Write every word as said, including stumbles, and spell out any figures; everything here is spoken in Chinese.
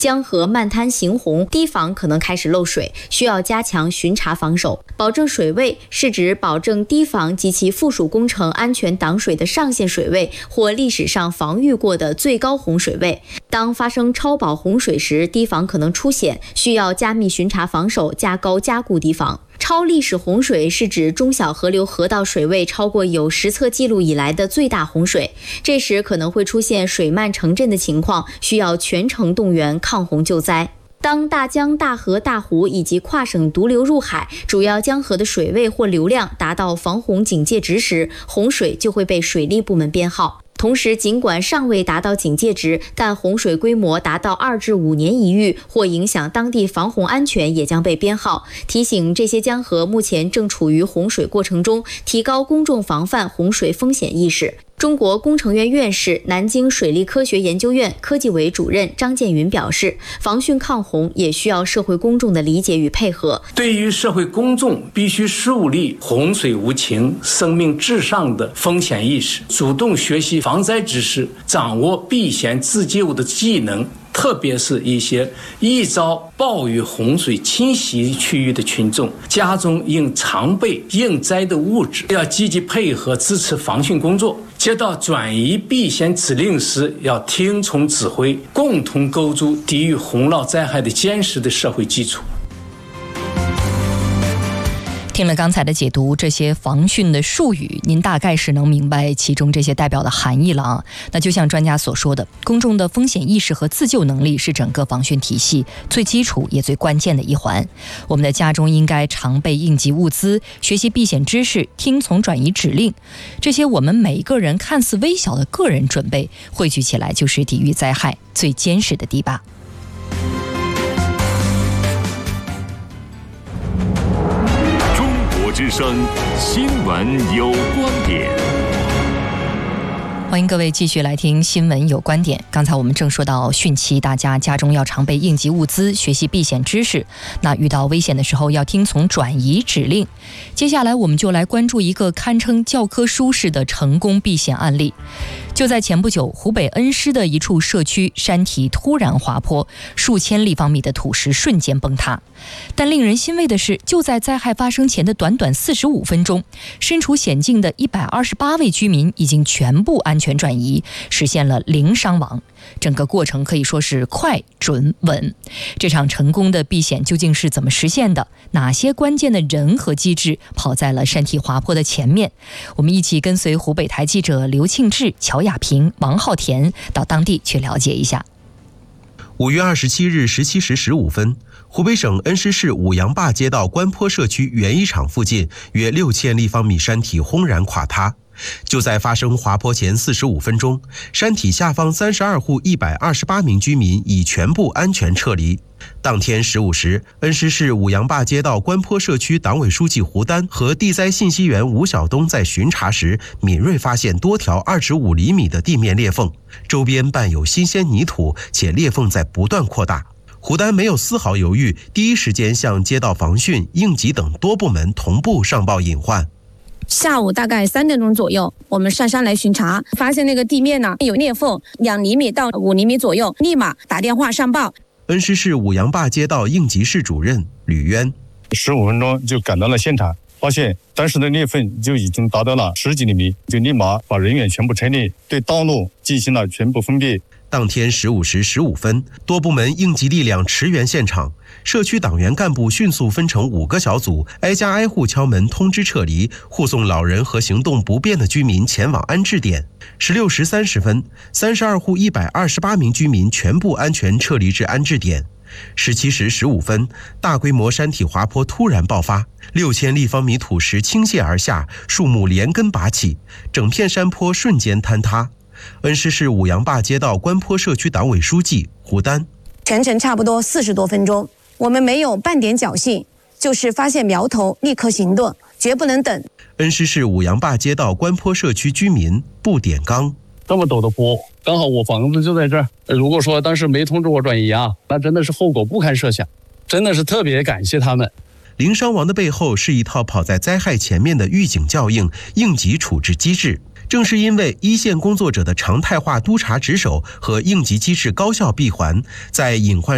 江河漫滩形洪，堤防可能开始漏水，需要加强巡查防守。保证水位是指保证堤防及其附属工程安全挡水的上限水位或历史上防御过的最高洪水位。当发生超保洪水时，堤防可能出险，需要加密巡查防守，加高加固堤防。超历史洪水是指中小河流河道水位超过有实测记录以来的最大洪水，这时可能会出现水漫城镇的情况，需要全城动员抗洪救灾。当大江、大河、大湖以及跨省毒流入海，主要江河的水位或流量达到防洪警戒值时，洪水就会被水利部门编号。同时，尽管尚未达到警戒值，但洪水规模达到二至五年一遇或影响当地防洪安全也将被编号，提醒这些江河目前正处于洪水过程中，提高公众防范洪水风险意识。中国工程院院士、南京水利科学研究院科技委主任张建云表示，防汛抗洪也需要社会公众的理解与配合。 对于社会公众，必须树立洪水无情、生命至上的风险意识，主动学习防灾知识，掌握避险自救的技能。特别是一些易遭暴雨洪水侵袭区域的群众，家中应常备应灾的物质，要积极配合支持防汛工作。接到转移避险指令时，要听从指挥，共同构筑抵御洪涝灾害的坚实的社会基础。 听了刚才的解读，这些防汛的术语，您大概是能明白其中这些代表的含义了啊。那就像专家所说的，公众的风险意识和自救能力是整个防汛体系最基础也最关键的一环。我们的家中应该常备应急物资，学习避险知识，听从转移指令。这些我们每一个人看似微小的个人准备，汇聚起来就是抵御灾害最坚实的堤坝。 之声新闻有观点， 欢迎各位继续来听新闻有观点。刚才我们正说到汛期，大家家中要常备应急物资，学习避险知识，那遇到危险的时候要听从转移指令。接下来我们就来关注一个堪称教科书式的成功避险案例。就在前不久，湖北恩施的一处社区山体突然滑坡，数千立方米的土石瞬间崩塌。但令人欣慰的是，就在灾害发生前的短短四十五分钟，身处险境的一百二十八位居民已经全部安全转移，实现了零伤亡。整个过程可以说是快、准、稳。这场成功的避险究竟是怎么实现的？哪些关键的人和机制跑在了山体滑坡的前面？我们一起跟随湖北台记者刘庆志、乔亚平、王浩田到当地去了解一下。 五月二十七日十七时十五分，湖北省恩施市五羊坝街道关坡社区园艺场附近约六千立方米山体轰然垮塌。就在发生滑坡前四十五分钟，山体下方三十二户一百二十八名居民已全部安全撤离。当天十五时，恩施市五羊坝街道关坡社区党委书记胡丹和地灾信息员吴晓东在巡查时，敏锐发现多条二十五厘米的地面裂缝，周边伴有新鲜泥土，且裂缝在不断扩大。胡丹没有丝毫犹豫，第一时间向街道防汛、应急等多部门同步上报隐患。 下午大概三点钟左右，我们上山来巡查，发现那个地面呢有裂缝，两厘米到五厘米左右，立马打电话上报。 恩施市五羊坝街道应急室主任吕渊， 十五分钟就赶到了现场，发现当时的裂缝就已经达到了十几厘米，就立马把人员全部撤离，对道路进行了全部封闭。 当天十五时十五分，多部门应急力量驰援现场，社区党员干部迅速分成五个小组，挨家挨户敲门通知撤离，护送老人和行动不便的居民前往安置点。十六时三十分，三十二户一百二十八名居民全部安全撤离至安置点。十七时十五分，大规模山体滑坡突然爆发，六千立方米土石倾泻而下，树木连根拔起，整片山坡瞬间坍塌。恩施市五羊坝街道关坡社区党委书记胡丹， 全程差不多四十多分钟，我们没有半点侥幸，就是发现苗头立刻行动，绝不能等。 恩施市五羊坝街道关坡社区居民布点刚， 这么陡的坡，刚好我房子就在这儿，如果说当时没通知我转移啊，那真的是后果不堪设想，真的是特别感谢他们。 零伤亡的背后是一套跑在灾害前面的预警效应、应急处置机制。正是因为一线工作者的常态化督查值守和应急机制高效闭环，在隐患